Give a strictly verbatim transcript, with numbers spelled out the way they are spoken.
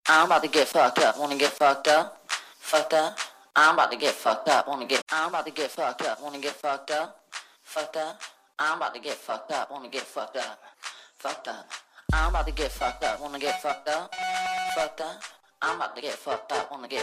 I'm about to get fucked up. Wanna get fucked up? Fucked up. I'm about to get fucked up. Wanna get. I'm about to get fucked up. Wanna get fucked up? Fucked up. I'm about to get fucked up. Wanna get fucked up? Fucked up. I'm about to get fucked up. Wanna get fucked up? Fucked up. I'm about to get fucked up. Wanna get.